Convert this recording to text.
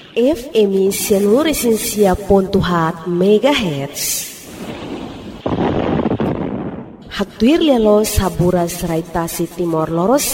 FM 100.4 MHz. Hatuir lelo sabura serai Tasik Timor Leste